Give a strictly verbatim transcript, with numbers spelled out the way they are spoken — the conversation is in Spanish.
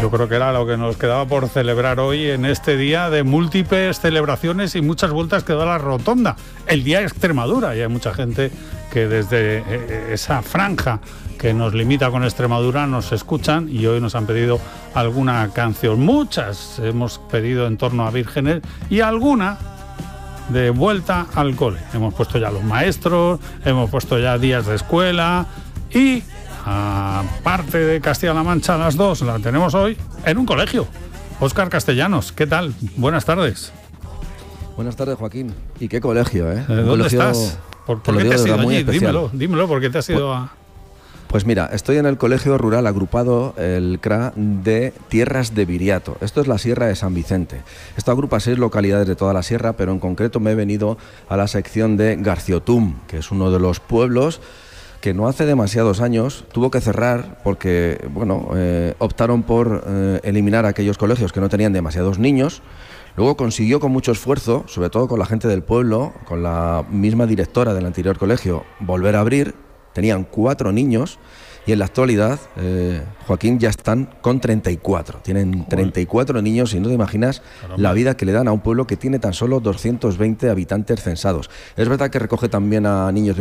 Yo creo que era lo que nos quedaba por celebrar hoy en este día de múltiples celebraciones y muchas vueltas que da la rotonda. El Día de Extremadura, y hay mucha gente que desde esa franja que nos limita con Extremadura nos escuchan y hoy nos han pedido alguna canción. Muchas hemos pedido en torno a vírgenes y alguna de vuelta al cole. Hemos puesto ya los maestros, hemos puesto ya días de escuela y aparte de Castilla-La Mancha, las dos la tenemos hoy en un colegio. Óscar Castellanos, ¿qué tal? Buenas tardes. Buenas tardes, Joaquín. ¿Y qué colegio, eh? ¿Dónde colegio, estás? ¿Por, ¿por qué te has ido allí? Dímelo, dímelo, ¿por qué te has ido a...? Pues mira, estoy en el colegio rural agrupado, el C R A de Tierras de Viriato. Esto es la Sierra de San Vicente. Esto agrupa seis localidades de toda la sierra, pero en concreto me he venido a la sección de Garciotum, que es uno de los pueblos que no hace demasiados años tuvo que cerrar porque, bueno, eh, optaron por eh, eliminar aquellos colegios que no tenían demasiados niños. Luego consiguió con mucho esfuerzo, sobre todo con la gente del pueblo, con la misma directora del anterior colegio, volver a abrir. Tenían cuatro niños y en la actualidad, eh, Joaquín, ya están con treinta y cuatro. Tienen treinta y cuatro niños y no te imaginas Caramba. la vida que le dan a un pueblo que tiene tan solo doscientos veinte habitantes censados. Es verdad que recoge también a niños de